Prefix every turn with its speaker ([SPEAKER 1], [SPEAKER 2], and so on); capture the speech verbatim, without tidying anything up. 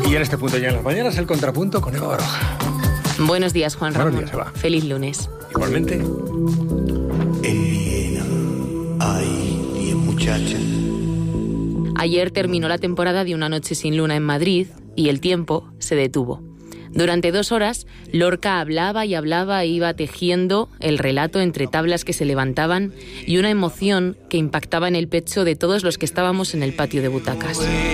[SPEAKER 1] Y en este punto ya en las mañanas, el contrapunto con Eva Baroja.
[SPEAKER 2] Buenos días, Juan Ramón.
[SPEAKER 1] Buenos días, Eva.
[SPEAKER 2] Feliz lunes.
[SPEAKER 1] Igualmente.
[SPEAKER 3] En Viena hay diez muchachas.
[SPEAKER 2] Ayer terminó la temporada de Una noche sin luna en Madrid y el tiempo se detuvo. Durante dos horas, Lorca hablaba y hablaba e iba tejiendo el relato entre tablas que se levantaban y una emoción que impactaba en el pecho de todos los que estábamos en el patio de butacas.